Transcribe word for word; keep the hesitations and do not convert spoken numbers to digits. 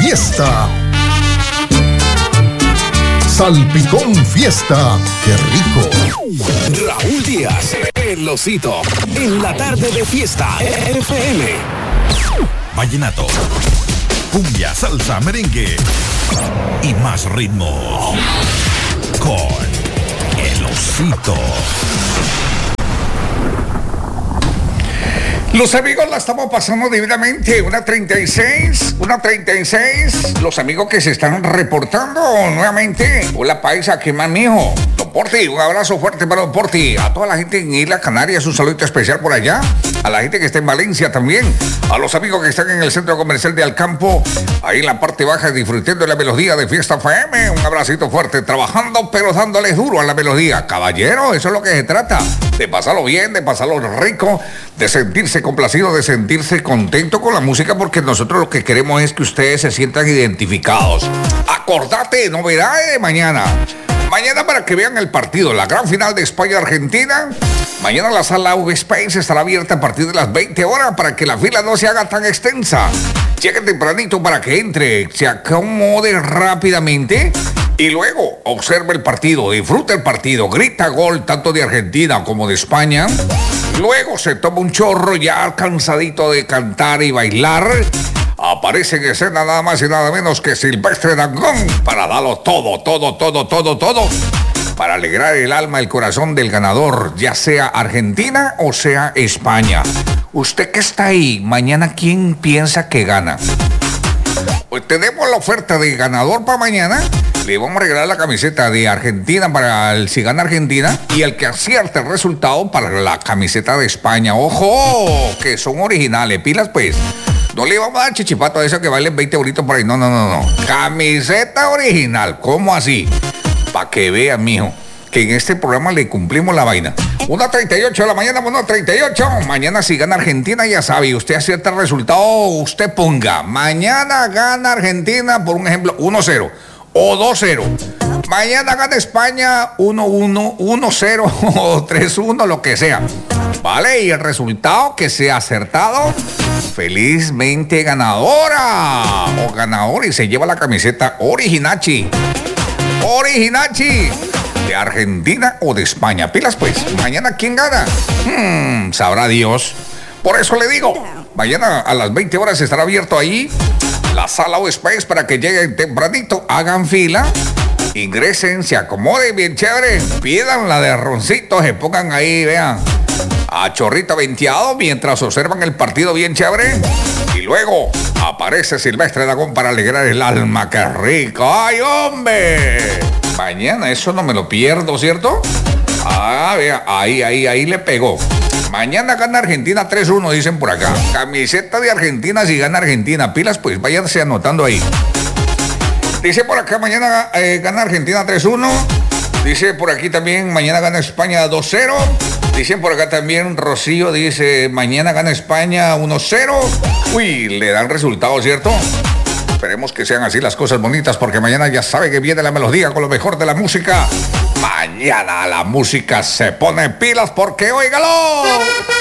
Fiesta. Salpicón Fiesta. ¡Qué rico! Raúl Díaz, el Osito, en la tarde de Fiesta F M. Vallenato, cumbia, salsa, merengue y más ritmo. Con el Osito. Los amigos la estamos pasando divinamente. Una treinta y seis, una treinta y seis. Los amigos que se están reportando nuevamente. Hola paisa, ¿qué más, mijo? Don Porti, un abrazo fuerte para Don Porti. A toda la gente en Islas Canarias, un saludo especial por allá. A la gente que está en Valencia también. A los amigos que están en el centro comercial de Alcampo, ahí en la parte baja, disfrutando de la melodía de Fiesta F M. Un abracito fuerte, trabajando pero dándoles duro a la melodía. Caballero, eso es lo que se trata. De pasarlo bien, de pasarlo rico, de sentirse complacido, de sentirse contento con la música, porque nosotros lo que queremos es que ustedes se sientan identificados. Acordate, novedades de mañana. Mañana para que vean el partido, la gran final de España-Argentina. Mañana la sala U Space estará abierta a partir de las veinte horas para que la fila no se haga tan extensa. Llegue tempranito para que entre, se acomode rápidamente y luego observe el partido, disfrute el partido, grita gol tanto de Argentina como de España. Luego se toma un chorro ya cansadito de cantar y bailar. Aparece en escena nada más y nada menos que Silvestre Dangond para darlo todo, todo, todo, todo, todo. Para alegrar el alma, el corazón del ganador, ya sea Argentina o sea España. Usted que está ahí, mañana, ¿quién piensa que gana? Pues tenemos la oferta de ganador para mañana. Le vamos a regalar la camiseta de Argentina para el si gana Argentina, y el que acierte el resultado para la camiseta de España. ¡Ojo! Que son originales, pilas pues. No le vamos a dar chichipato a eso que valen veinte euritos por ahí. No, no, no, no. Camiseta original. ¿Cómo así? Para que vean, mijo, que en este programa le cumplimos la vaina. una treinta y ocho de la mañana, una treinta y ocho. Mañana si gana Argentina, ya sabe, usted acierta el resultado, usted ponga. Mañana gana Argentina, por un ejemplo, uno cero o dos cero. Mañana gana España uno uno, uno cero o tres uno, lo que sea. Vale, y el resultado que sea acertado, felizmente ganadora o ganador, y se lleva la camiseta Originachi. Originachi. ¿De Argentina o de España? Pilas pues. Mañana, ¿quién gana? Hmm, sabrá Dios. Por eso le digo, mañana a las veinte horas estará abierto ahí la sala O Space para que lleguen tempranito, hagan fila, ingresen, se acomoden bien chévere, pidan la de roncito, se pongan ahí, vean, a chorrito venteado mientras observan el partido bien chévere. Y luego aparece Silvestre Dangond para alegrar el alma. ¡Qué rico! ¡Ay, hombre! Mañana eso no me lo pierdo, ¿cierto? Ah, vea, ahí, ahí, ahí le pegó. Mañana gana Argentina tres uno, dicen por acá. Camiseta de Argentina si gana Argentina. Pilas, pues váyanse anotando ahí. Dice por acá, mañana eh, gana Argentina tres uno. Dice por aquí también, mañana gana España dos cero. Dicen por acá también, Rocío dice, mañana gana España uno cero. Uy, le dan resultado, ¿cierto? Esperemos que sean así las cosas bonitas, porque mañana ya sabe que viene la melodía con lo mejor de la música. Mañana la música se pone pilas porque, óigalo.